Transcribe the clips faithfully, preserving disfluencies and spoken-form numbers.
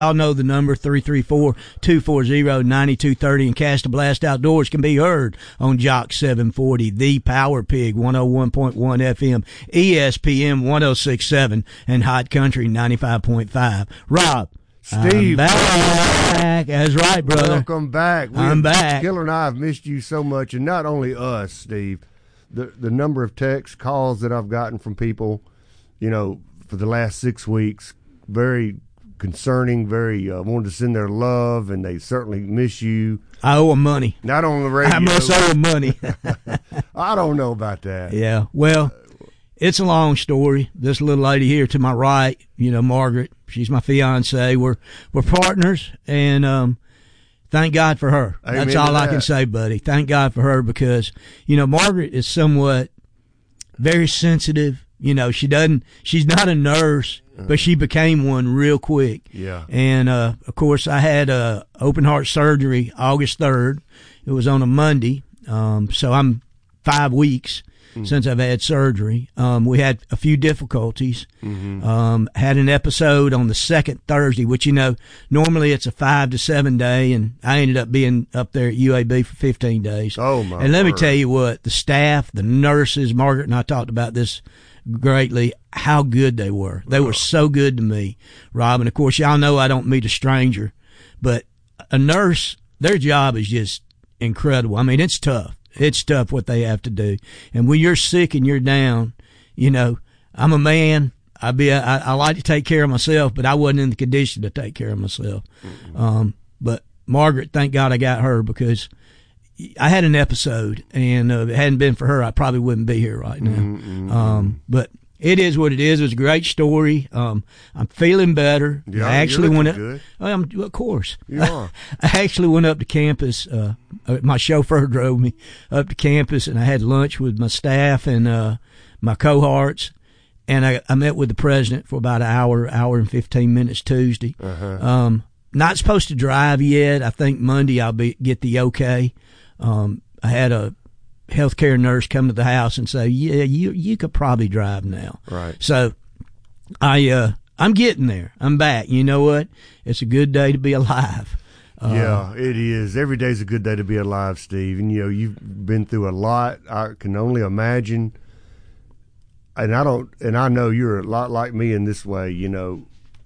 Y'all know the number, three three four, two four zero, nine two three zero, and Cast a Blast Outdoors can be heard on Jock seven forty, The Power Pig, one oh one point one F M, E S P N one oh six point seven, and Hot Country ninety-five point five. Rob, Steve. I'm back. That's right, brother. Welcome back. We I'm have, back. Killer and I have missed you so much, and not only us, Steve. The, the number of text calls that I've gotten from people, you know, for the last six weeks, very concerning, very uh, wanted to send their love, and they certainly miss you. I owe them money. Not on the radio. I must owe them money. I don't know about that. Yeah, well, it's a long story. This little lady here to my right, you know, Margaret, she's my fiance. We're we're partners, and um, thank God for her. Amen That's all to I that. can say, buddy. Thank God for her because, you know, Margaret is somewhat very sensitive. You know, she doesn't, she's not a nurse, but she became one real quick. Yeah. And, uh, of course, I had uh, open heart surgery August third. It was on a Monday. Um, so I'm five weeks mm. since I've had surgery. Um, we had a few difficulties. Mm-hmm. Um, had an episode on the second Thursday, which, you know, normally it's a five to seven day, and I ended up being up there at U A B for fifteen days. Oh, my And let me word. tell you what, the staff, the nurses, Margaret and I talked about this greatly, how good they were. They were so good to me, Rob. And of course, y'all know I don't meet a stranger, but a nurse, their job is just incredible. I mean, it's tough. It's tough what they have to do. And when you're sick and you're down, you know, I'm a man. I be, I, I like to take care of myself, but I wasn't in the condition to take care of myself. Mm-hmm. Um, but Margaret, thank God I got her because I had an episode, and uh, if it hadn't been for her, I probably wouldn't be here right now. Mm-hmm. Um, but it is what it is. It was a great story. Um, I'm feeling better. Yeah, I actually you're went looking up. good. Um, of course, You are. I actually went up to campus. Uh, my chauffeur drove me up to campus, and I had lunch with my staff and uh, my cohorts. And I, I met with the president for about an hour, hour and fifteen minutes Tuesday. Uh-huh. Um, not supposed to drive yet. I think Monday I'll be get the okay. Um, I had a healthcare nurse come to the house and say, "Yeah, you you could probably drive now." Right. So I uh, I'm getting there. I'm back. You know what? It's a good day to be alive. Uh, Yeah, it is. Every day's a good day to be alive, Steve. And, you know, you've been through a lot. I can only imagine. And I don't, and I know you're a lot like me in this way, you know,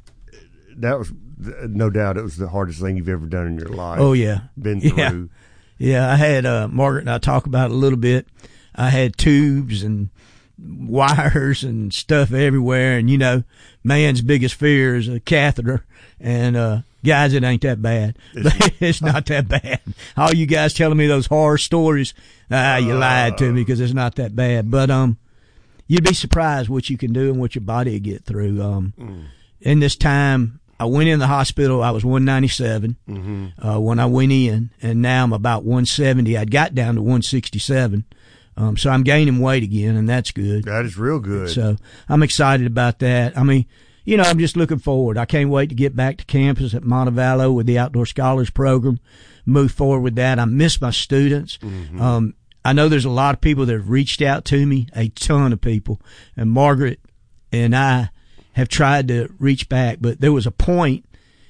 that was, no doubt, it was the hardest thing you've ever done in your life. Oh, yeah. Been through. Yeah. Yeah, I had, uh, Margaret and I talk about it a little bit. I had tubes and wires and stuff everywhere. And, you know, man's biggest fear is a catheter. And, uh, guys, it ain't that bad. It's not that bad. All you guys telling me those horror stories, ah, you lied to me because it's not that bad. But, um, you'd be surprised what you can do and what your body will get through. Um, mm. In this time, I went in the hospital. I was one ninety-seven mm-hmm. uh, when I went in, and now I'm about one seventy. I'd got down to one sixty-seven. Um, so I'm gaining weight again, and that's good. That is real good. So I'm excited about that. I mean, you know, I'm just looking forward. I can't wait to get back to campus at Montevallo with the Outdoor Scholars Program, move forward with that. I miss my students. Mm-hmm. Um, I know there's a lot of people that have reached out to me, a ton of people, and Margaret and I have tried to reach back, but there was a point,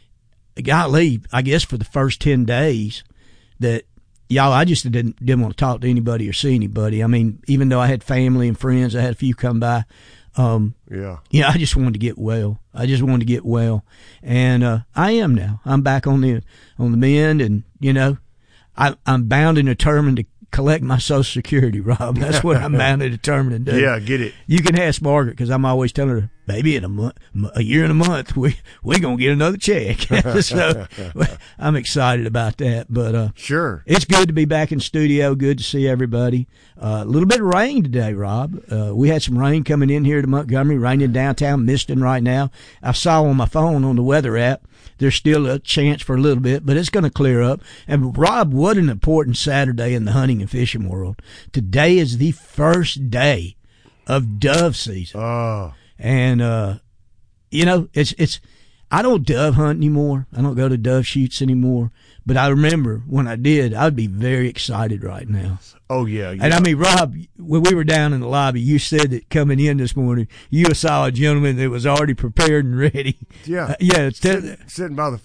golly, I guess for the first ten days that, y'all, I just didn't didn't want to talk to anybody or see anybody. I mean, even though I had family and friends, I had a few come by. Um, yeah. Yeah, I just wanted to get well. I just wanted to get well. And, uh, I am now. I'm back on the, on the mend, and, you know, I, I'm bound and determined to collect my Social Security, Rob. That's what I'm bound and determined to do. Yeah, get it. You can ask Margaret, because I'm always telling her, baby, in a month, a year and a month, we we gonna get another check. So I'm excited about that. But uh, sure, it's good to be back in studio. Good to see everybody. Uh, a little bit of rain today, Rob. Uh, we had some rain coming in here to Montgomery, raining downtown, misting right now. I saw on my phone on the weather app, there's still a chance for a little bit, but it's going to clear up. And Rob, what an important Saturday in the hunting and fishing world. Today is the first day of dove season. Oh. And, uh, you know, it's, it's, I don't dove hunt anymore. I don't go to dove shoots anymore. But I remember when I did, I'd be very excited right now. Oh, yeah, yeah. And I mean, Rob, when we were down in the lobby, you said that coming in this morning, you saw a gentleman that was already prepared and ready. Yeah. Uh, yeah. It's sitting, sitting by the